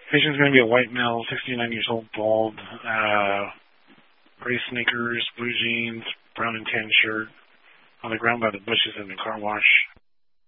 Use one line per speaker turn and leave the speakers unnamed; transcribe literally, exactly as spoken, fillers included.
Patient's going to be a white male, sixty-nine years old, bald, uh, gray sneakers, blue jeans, brown and tan shirt, on the ground by the bushes in the car wash.